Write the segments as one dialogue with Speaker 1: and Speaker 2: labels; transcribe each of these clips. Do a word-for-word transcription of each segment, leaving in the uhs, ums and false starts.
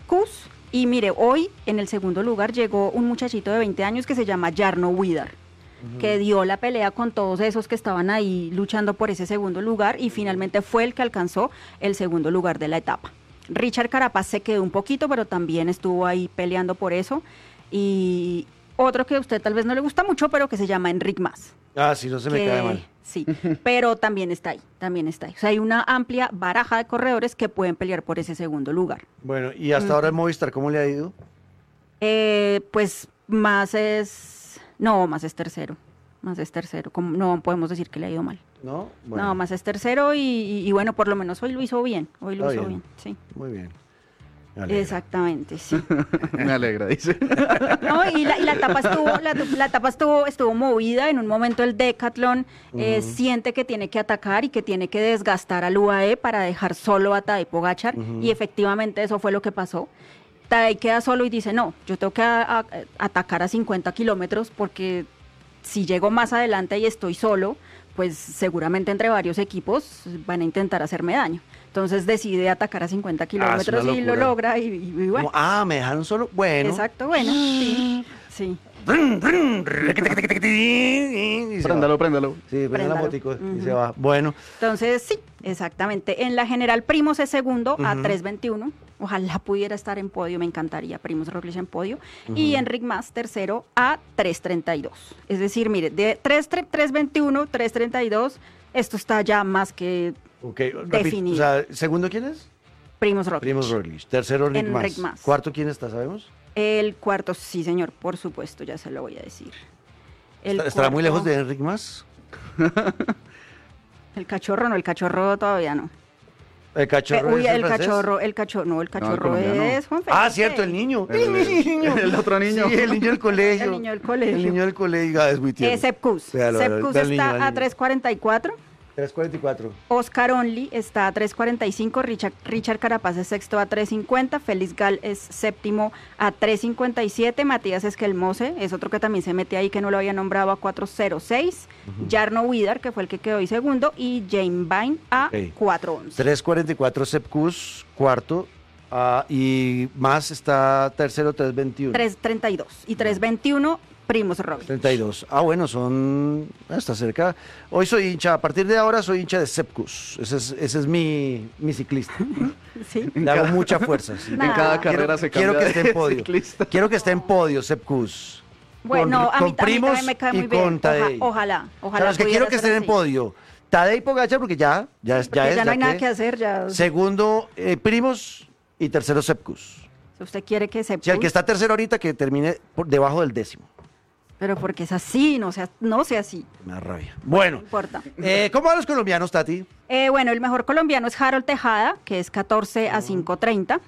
Speaker 1: Kuss. Y mire, hoy en el segundo lugar llegó un muchachito de veinte años que se llama Jarno Widar, uh-huh. que dio la pelea con todos esos que estaban ahí luchando por ese segundo lugar y finalmente fue el que alcanzó el segundo lugar de la etapa. Richard Carapaz se quedó un poquito, pero también estuvo ahí peleando por eso. Y otro que a usted tal vez no le gusta mucho, pero que se llama Enric Mas.
Speaker 2: Ah, sí, no se me
Speaker 1: que,
Speaker 2: cae mal.
Speaker 1: Sí, pero también está ahí, también está ahí. O sea, hay una amplia baraja de corredores que pueden pelear por ese segundo lugar.
Speaker 2: Bueno, y hasta mm. ahora en Movistar, ¿cómo le ha ido?
Speaker 1: Eh, pues Mas es... No, Mas es tercero. Mas es tercero. Como no podemos decir que le ha ido mal.
Speaker 2: No, bueno.
Speaker 1: No, Mas es tercero y, y, y bueno, por lo menos hoy lo hizo bien. Hoy lo
Speaker 2: Está
Speaker 1: hizo
Speaker 2: bien.
Speaker 1: bien, sí.
Speaker 2: Muy bien.
Speaker 1: Exactamente, sí.
Speaker 3: Me alegra, dice.
Speaker 1: No, y la, y la etapa estuvo, la, la etapa estuvo, estuvo movida. En un momento el Decathlon eh, uh-huh. siente que tiene que atacar y que tiene que desgastar al U A E para dejar solo a Tadej Pogačar, uh-huh. y efectivamente eso fue lo que pasó. Tadej queda solo y dice, no, yo tengo que a, a, atacar a cincuenta kilómetros porque si llego más adelante y estoy solo, pues seguramente entre varios equipos van a intentar hacerme daño. Entonces decide atacar a cincuenta kilómetros ah, y lo logra y, y, y bueno.
Speaker 2: Como, ah, me dejaron solo, bueno.
Speaker 1: Exacto, bueno, sí, sí.
Speaker 3: Préndalo, préndalo.
Speaker 2: Sí, prende la motico uh-huh. y se va. Bueno.
Speaker 1: Entonces, sí, exactamente. En la general, Primoz es segundo uh-huh. a tres veintiuno. Ojalá pudiera estar en podio, me encantaría Primoz Roglic en podio. Uh-huh. Y Enric Mas tercero a tres treinta y dos. Es decir, mire, de tres veintiuno, tres treinta y dos, esto está ya más que
Speaker 2: okay.
Speaker 1: definido.
Speaker 2: O sea, ¿segundo quién es?
Speaker 1: Primoz Roglic.
Speaker 2: Primoz Roglic. Tercero Enric Mas.
Speaker 1: Enric Mas.
Speaker 2: ¿Cuarto quién está, sabemos?
Speaker 1: El cuarto, sí señor, por supuesto, ya se lo voy a decir. El
Speaker 2: ¿Estará cuarto... muy lejos de Enric Mas?
Speaker 1: El cachorro no, el cachorro todavía no.
Speaker 2: El cachorro
Speaker 1: eh, uy,
Speaker 2: es el,
Speaker 1: el
Speaker 2: francés?
Speaker 1: cachorro, el cachorro, no, el cachorro no, el es Juan Felipe.
Speaker 2: Ah, cierto, el niño.
Speaker 3: El, el, el, el otro niño.
Speaker 2: Sí, el niño del colegio.
Speaker 1: El niño del colegio.
Speaker 2: El niño del colegio, ah, es muy tierno.
Speaker 1: Eh, Sepp Kuss. Sepp Kuss está niño, a tres cuarenta y cuatro.
Speaker 2: tres cuarenta y cuatro.
Speaker 1: Oscar Only está a tres cuarenta y cinco, Richard, Richard Carapaz es sexto a tres cincuenta, Félix Gall es séptimo a tres cincuenta y siete, Matías Esquelmose es otro que también se mete ahí que no lo había nombrado a cuatro cero seis, uh-huh. Jarno Widar, que fue el que quedó ahí segundo, y Jane Vine a okay. cuatro once.
Speaker 2: tres cuarenta y cuatro Sepp Kuss, cuarto, uh, y Mas está tercero, tres veintiuno.
Speaker 1: tres treinta y dos y tres veintiuno. Primoz Roglic.
Speaker 2: treinta y dos. Ah, bueno, son... Está cerca. Hoy soy hincha, a partir de ahora soy hincha de Sepp Kuss. Ese es, ese es mi, mi ciclista.
Speaker 1: Sí.
Speaker 2: Le hago mucha fuerza. Sí.
Speaker 3: En cada carrera
Speaker 2: quiero,
Speaker 3: se cambia
Speaker 2: quiero que esté en podio.
Speaker 3: Ciclista.
Speaker 2: Quiero que esté en podio Sepp Kuss.
Speaker 1: Bueno,
Speaker 2: con,
Speaker 1: a mí,
Speaker 2: con Primoz
Speaker 1: a mí me cae muy
Speaker 2: y
Speaker 1: bien.
Speaker 2: con Tadej.
Speaker 1: Oja, ojalá, ojalá.
Speaker 2: Claro, es que quiero que estén
Speaker 1: así.
Speaker 2: en podio. Tadej y Pogačar, porque ya, ya,
Speaker 1: sí,
Speaker 2: ya es.
Speaker 1: Ya no hay
Speaker 2: ya
Speaker 1: nada
Speaker 2: que,
Speaker 1: que hacer, ya.
Speaker 2: Segundo, eh, Primoz y tercero Sepp Kuss.
Speaker 1: Si usted quiere que Sepp Kuss.
Speaker 2: Si el que está tercero ahorita, que termine por debajo del décimo.
Speaker 1: Pero porque es así, no sea, no sea así.
Speaker 2: Me da rabia. Bueno,
Speaker 1: no importa.
Speaker 2: Eh, ¿Cómo van los colombianos, Tati?
Speaker 1: Eh, bueno, el mejor colombiano es Harold Tejada, que es catorce a cinco treinta.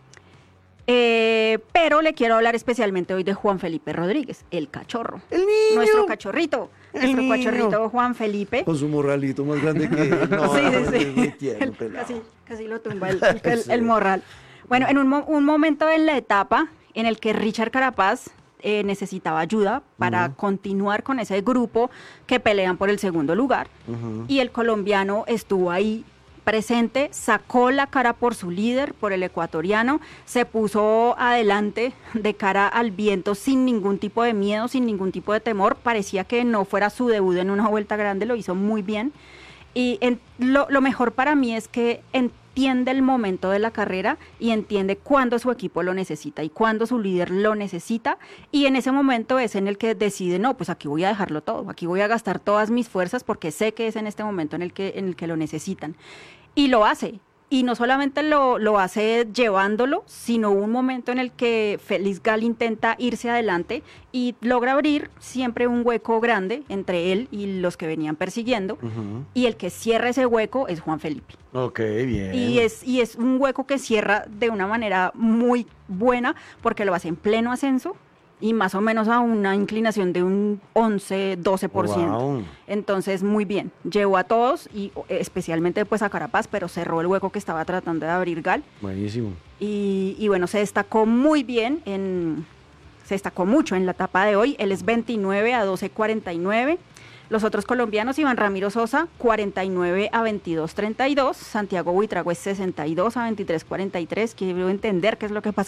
Speaker 1: Eh, pero le quiero hablar especialmente hoy de Juan Felipe Rodríguez, el cachorro.
Speaker 2: El niño.
Speaker 1: Nuestro cachorrito.
Speaker 2: El
Speaker 1: nuestro
Speaker 2: niño.
Speaker 1: cachorrito Juan Felipe.
Speaker 2: Con su morralito más grande que él. No,
Speaker 1: sí,
Speaker 2: no,
Speaker 1: sí,
Speaker 2: es muy
Speaker 1: sí.
Speaker 2: tierno, pelado.
Speaker 1: Casi, casi lo tumba el, el, el morral. Bueno, en un, un momento en la etapa en el que Richard Carapaz eh, necesitaba ayuda para uh-huh. continuar con ese grupo que pelean por el segundo lugar, uh-huh. y el colombiano estuvo ahí presente, sacó la cara por su líder, por el ecuatoriano, se puso adelante de cara al viento sin ningún tipo de miedo, sin ningún tipo de temor, parecía que no fuera su debut en una vuelta grande, lo hizo muy bien, y en, lo, lo mejor para mí es que entiende el momento de la carrera y entiende cuándo su equipo lo necesita y cuándo su líder lo necesita, y en ese momento es en el que decide, no, pues aquí voy a dejarlo todo, aquí voy a gastar todas mis fuerzas porque sé que es en este momento en el que, en el que lo necesitan. Y lo hace, y no solamente lo, lo hace llevándolo, sino un momento en el que Félix Gall intenta irse adelante y logra abrir siempre un hueco grande entre él y los que venían persiguiendo, uh-huh. y el que cierra ese hueco es Juan Felipe.
Speaker 2: Ok, bien.
Speaker 1: Y es, y es un hueco que cierra de una manera muy buena, porque lo hace en pleno ascenso, y más o menos a una inclinación de un once, doce por ciento. Wow. Entonces, muy bien. Llevó a todos, y especialmente pues a Carapaz, pero cerró el hueco que estaba tratando de abrir Gall.
Speaker 2: Buenísimo.
Speaker 1: Y, y bueno, se destacó muy bien, en, se destacó mucho en la etapa de hoy. Él es veintinueve a doce cuarenta y nueve. Los otros colombianos, Iván Ramiro Sosa, cuarenta y nueve a veintidós treinta y dos. Santiago Buitrago es sesenta y dos a veintitrés cuarenta y tres. Quiero entender qué es lo que pasa